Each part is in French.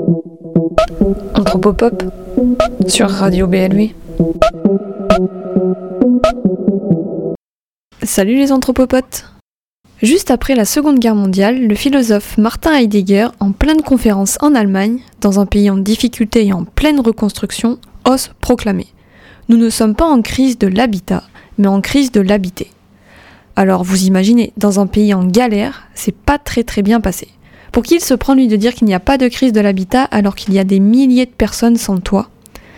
Anthropopop sur Radio BLV. Salut les anthropopotes! Juste après la Seconde Guerre mondiale, le philosophe Martin Heidegger, en pleine conférence en Allemagne, dans un pays en difficulté et en pleine reconstruction, ose proclamer « Nous ne sommes pas en crise de l'habitat, mais en crise de l'habité ». Alors vous imaginez, dans un pays en galère, c'est pas très bien passé. Pour qui il se prend lui de dire qu'il n'y a pas de crise de l'habitat alors qu'il y a des milliers de personnes sans toit?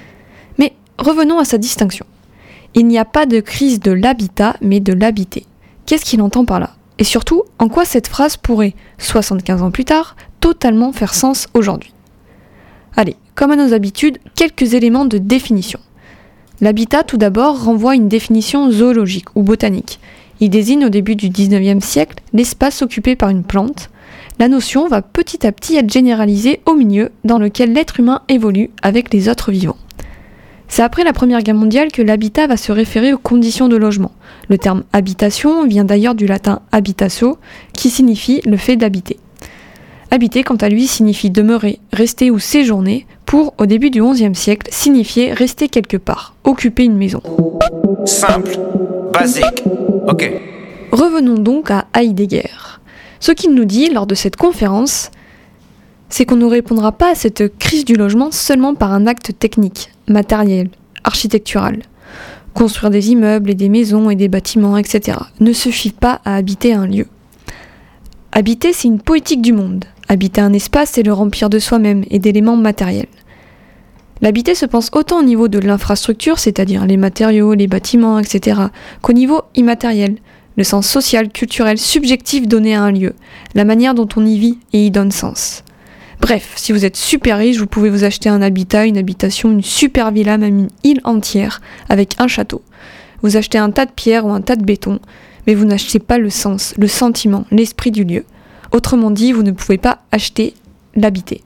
Mais revenons à sa distinction. Il n'y a pas de crise de l'habitat, mais de l'habité. Qu'est-ce qu'il entend par là? Et surtout, en quoi cette phrase pourrait, 75 ans plus tard, totalement faire sens aujourd'hui? Allez, comme à nos habitudes, quelques éléments de définition. L'habitat, tout d'abord, renvoie à une définition zoologique ou botanique. Il désigne au début du 19e siècle l'espace occupé par une plante. La notion va petit à petit être généralisée au milieu dans lequel l'être humain évolue avec les autres vivants. C'est après la Première Guerre mondiale que l'habitat va se référer aux conditions de logement. Le terme habitation vient d'ailleurs du latin habitatio, qui signifie le fait d'habiter. Habiter, quant à lui, signifie demeurer, rester ou séjourner, pour, au début du XIe siècle, signifier rester quelque part, occuper une maison. Simple, basique, ok. Revenons donc à Heidegger. Ce qu'il nous dit lors de cette conférence, c'est qu'on ne répondra pas à cette crise du logement seulement par un acte technique, matériel, architectural. Construire des immeubles et des maisons et des bâtiments, etc. ne suffit pas à habiter un lieu. Habiter, c'est une poétique du monde. Habiter un espace, c'est le remplir de soi-même et d'éléments matériels. L'habiter se pense autant au niveau de l'infrastructure, c'est-à-dire les matériaux, les bâtiments, etc., qu'au niveau immatériel, le sens social, culturel, subjectif donné à un lieu, la manière dont on y vit et y donne sens. Bref, si vous êtes super riche, vous pouvez vous acheter un habitat, une habitation, une super villa, même une île entière, avec un château. Vous achetez un tas de pierres ou un tas de béton, mais vous n'achetez pas le sens, le sentiment, l'esprit du lieu. Autrement dit, vous ne pouvez pas acheter l'habiter.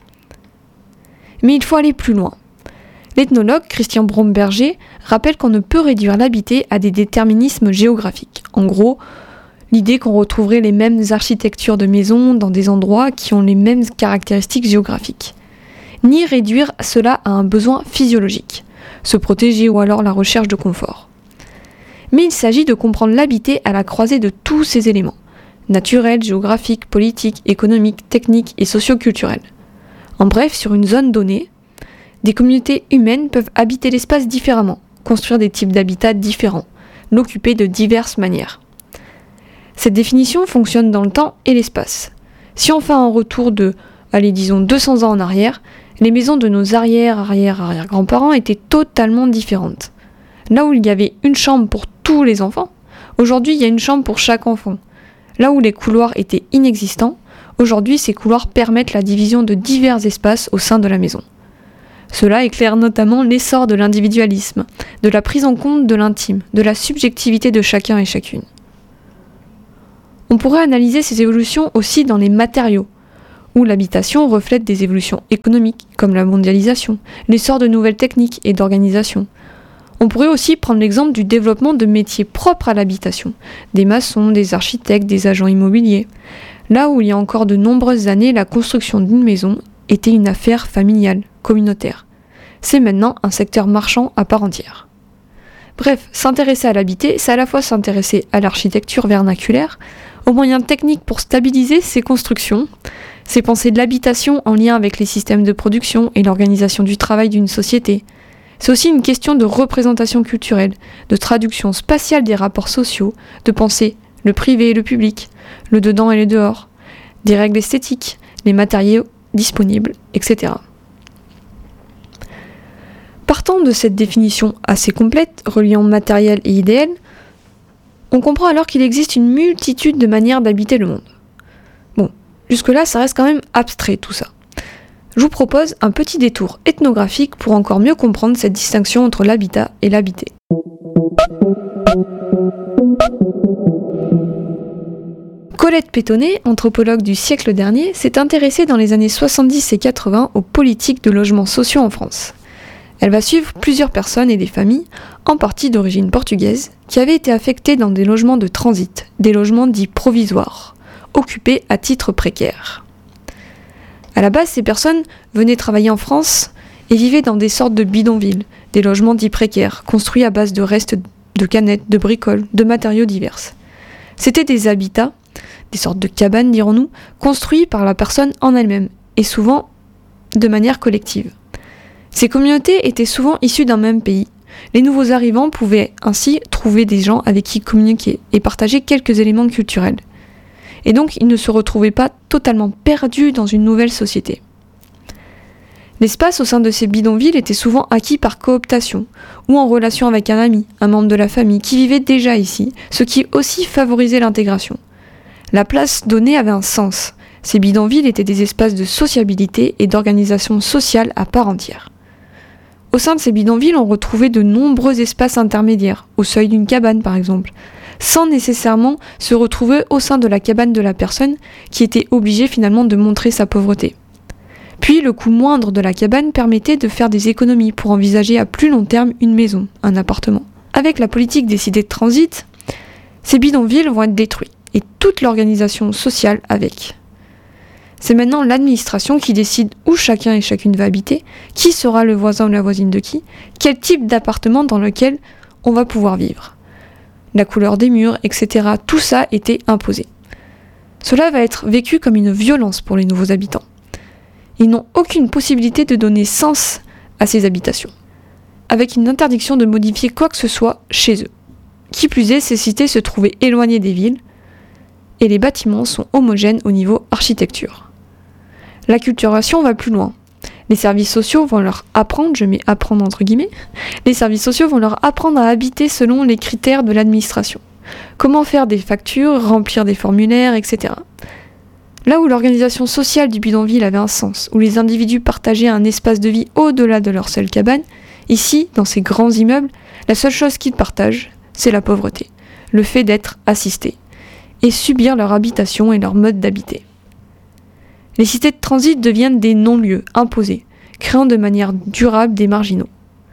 Mais il faut aller plus loin. L'ethnologue Christian Bromberger rappelle qu'on ne peut réduire l'habiter à des déterminismes géographiques. En gros, l'idée qu'on retrouverait les mêmes architectures de maisons dans des endroits qui ont les mêmes caractéristiques géographiques. Ni réduire cela à un besoin physiologique, se protéger ou alors la recherche de confort. Mais il s'agit de comprendre l'habiter à la croisée de tous ces éléments, naturels, géographiques, politiques, économiques, techniques et socio-culturels. En bref, sur une zone donnée, des communautés humaines peuvent habiter l'espace différemment, construire des types d'habitats différents, l'occuper de diverses manières. Cette définition fonctionne dans le temps et l'espace. Si on fait un retour de, disons 200 ans en arrière, les maisons de nos arrière-grands-parents étaient totalement différentes. Là où il y avait une chambre pour tous les enfants, aujourd'hui il y a une chambre pour chaque enfant. Là où les couloirs étaient inexistants, aujourd'hui ces couloirs permettent la division de divers espaces au sein de la maison. Cela éclaire notamment l'essor de l'individualisme, de la prise en compte de l'intime, de la subjectivité de chacun et chacune. On pourrait analyser ces évolutions aussi dans les matériaux, où l'habitation reflète des évolutions économiques, comme la mondialisation, l'essor de nouvelles techniques et d'organisation. On pourrait aussi prendre l'exemple du développement de métiers propres à l'habitation, des maçons, des architectes, des agents immobiliers. Là où il y a encore de nombreuses années, la construction d'une maison était une affaire familiale, communautaire. C'est maintenant un secteur marchand à part entière. Bref, s'intéresser à l'habiter, c'est à la fois s'intéresser à l'architecture vernaculaire, aux moyens techniques pour stabiliser ces constructions, c'est penser de l'habitation en lien avec les systèmes de production et l'organisation du travail d'une société. C'est aussi une question de représentation culturelle, de traduction spatiale des rapports sociaux, de penser le privé et le public, le dedans et le dehors, des règles esthétiques, les matériaux disponibles, etc. Partant de cette définition assez complète, reliant matériel et idéal, on comprend alors qu'il existe une multitude de manières d'habiter le monde. Bon, jusque-là, ça reste quand même abstrait tout ça. Je vous propose un petit détour ethnographique pour encore mieux comprendre cette distinction entre l'habitat et l'habité. Colette Pétonnet, anthropologue du siècle dernier, s'est intéressée dans les années 70 et 80 aux politiques de logements sociaux en France. Elle va suivre plusieurs personnes et des familles, en partie d'origine portugaise, qui avaient été affectées dans des logements de transit, des logements dits provisoires, occupés à titre précaire. À la base, ces personnes venaient travailler en France et vivaient dans des sortes de bidonvilles, des logements dits précaires, construits à base de restes de canettes, de bricoles, de matériaux divers. C'étaient des habitats, des sortes de cabanes, dirons-nous, construits par la personne en elle-même, et souvent de manière collective. Ces communautés étaient souvent issues d'un même pays. Les nouveaux arrivants pouvaient ainsi trouver des gens avec qui communiquer et partager quelques éléments culturels. Et donc, ils ne se retrouvaient pas totalement perdus dans une nouvelle société. L'espace au sein de ces bidonvilles était souvent acquis par cooptation, ou en relation avec un ami, un membre de la famille, qui vivait déjà ici, ce qui aussi favorisait l'intégration. La place donnée avait un sens. Ces bidonvilles étaient des espaces de sociabilité et d'organisation sociale à part entière. Au sein de ces bidonvilles, on retrouvait de nombreux espaces intermédiaires, au seuil d'une cabane par exemple, sans nécessairement se retrouver au sein de la cabane de la personne qui était obligée finalement de montrer sa pauvreté. Puis le coût moindre de la cabane permettait de faire des économies pour envisager à plus long terme une maison, un appartement. Avec la politique des cités de transit, ces bidonvilles vont être détruits, et toute l'organisation sociale avec. C'est maintenant l'administration qui décide où chacun et chacune va habiter, qui sera le voisin ou la voisine de qui, quel type d'appartement dans lequel on va pouvoir vivre. La couleur des murs, etc. Tout ça était imposé. Cela va être vécu comme une violence pour les nouveaux habitants. Ils n'ont aucune possibilité de donner sens à ces habitations, avec une interdiction de modifier quoi que ce soit chez eux. Qui plus est, ces cités se trouvaient éloignées des villes, et les bâtiments sont homogènes au niveau architecture. L'acculturation va plus loin. Les services sociaux vont leur apprendre, je mets apprendre entre guillemets, les services sociaux vont leur apprendre à habiter selon les critères de l'administration. Comment faire des factures, remplir des formulaires, etc. Là où l'organisation sociale du bidonville avait un sens, où les individus partageaient un espace de vie au-delà de leur seule cabane, ici, dans ces grands immeubles, la seule chose qu'ils partagent, c'est la pauvreté, le fait d'être assistés, et subir leur habitation et leur mode d'habiter. Les cités de transit deviennent des non-lieux imposés, créant de manière durable des marginaux.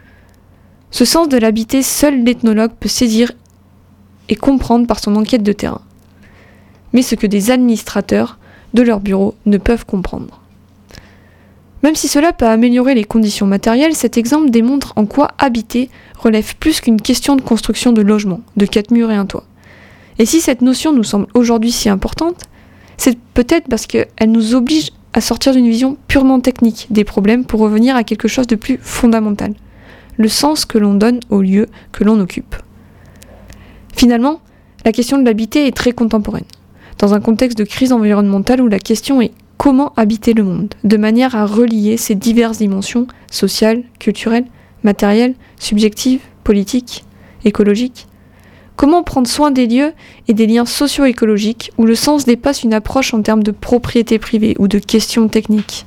Ce sens de l'habiter, seul l'ethnologue peut saisir et comprendre par son enquête de terrain. Mais ce que des administrateurs de leur bureau ne peuvent comprendre. Même si cela peut améliorer les conditions matérielles, cet exemple démontre en quoi habiter relève plus qu'une question de construction de logements, de 4 murs et un toit. Et si cette notion nous semble aujourd'hui si importante, c'est peut-être parce qu'elle nous oblige à sortir d'une vision purement technique des problèmes pour revenir à quelque chose de plus fondamental, le sens que l'on donne au lieu que l'on occupe. Finalement, la question de l'habiter est très contemporaine, dans un contexte de crise environnementale où la question est comment habiter le monde, de manière à relier ces diverses dimensions sociales, culturelles, matérielles, subjectives, politiques, écologiques. Comment prendre soin des lieux et des liens socio-écologiques où le sens dépasse une approche en termes de propriété privée ou de questions techniques.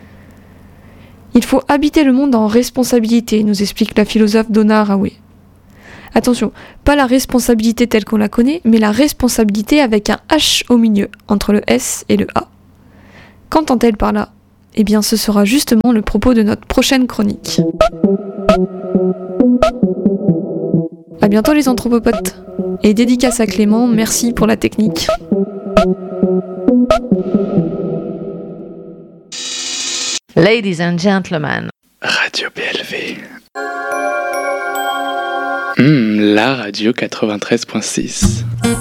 Il faut habiter le monde en responsabilité, nous explique la philosophe Donna Haraway. Attention, pas la responsabilité telle qu'on la connaît, mais la responsabilité avec un H au milieu, entre le S et le A. Qu'entend-elle par là ? Eh bien, ce sera justement le propos de notre prochaine chronique. À bientôt les anthropopotes. Et dédicace à Clément, merci pour la technique. Ladies and gentlemen. Radio BLV. La radio 93.6.